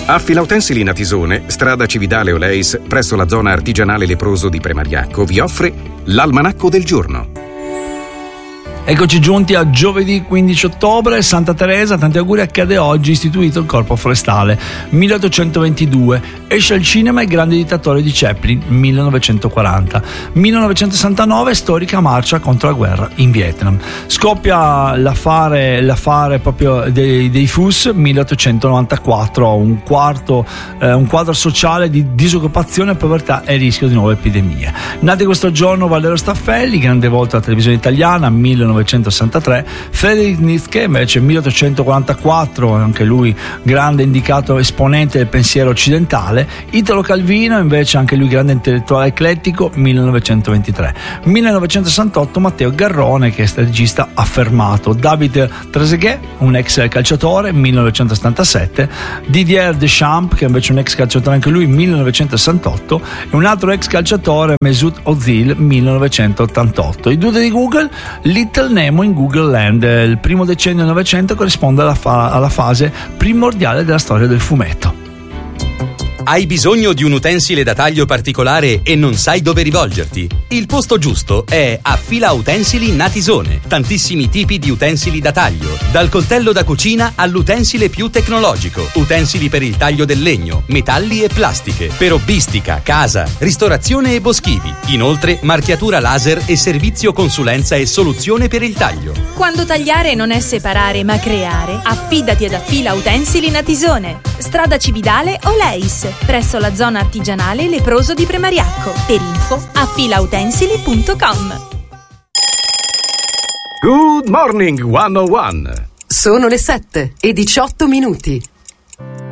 Affila Utensili Natisone, strada Cividale Oleis, presso la zona artigianale leproso di Premariacco, vi offre l'Almanacco del Giorno. Eccoci giunti a giovedì 15 ottobre, Santa Teresa, tanti auguri, accade oggi, istituito il Corpo Forestale, 1822, esce al cinema Il grande dittatore di Chaplin, 1940, 1969, storica marcia contro la guerra in Vietnam, scoppia l'affare proprio dei FUS, 1894, un quadro sociale di disoccupazione, povertà e rischio di nuove epidemie. Nati questo giorno Valerio Staffelli, grande volto alla televisione italiana, 1963, Friedrich Nietzsche invece 1844, anche lui grande indicato esponente del pensiero occidentale, Italo Calvino invece anche lui grande intellettuale eclettico, 1923, 1968 Matteo Garrone che è strategista affermato, David Trezeguet un ex calciatore, 1977, Didier Deschamps che invece è un ex calciatore anche lui, 1968, e un altro ex calciatore Mesut Ozil, 1988. I due di Google, Little Nemo in Google Land. Il primo decennio del Novecento corrisponde alla fase primordiale della storia del fumetto. Hai bisogno di un utensile da taglio particolare e non sai dove rivolgerti? Il posto giusto è Affila Utensili Natisone. Tantissimi tipi di utensili da taglio, dal coltello da cucina all'utensile più tecnologico, utensili per il taglio del legno, metalli e plastiche, per hobbistica, casa, ristorazione e boschivi. Inoltre marchiatura laser e servizio consulenza e soluzione per il taglio. Quando tagliare non è separare ma creare, affidati ad Affila Utensili Natisone. Strada Cividale Oleis, presso la zona artigianale leproso di Premariacco. Per info affilautensili.com. Good morning 101. Sono le 7:18.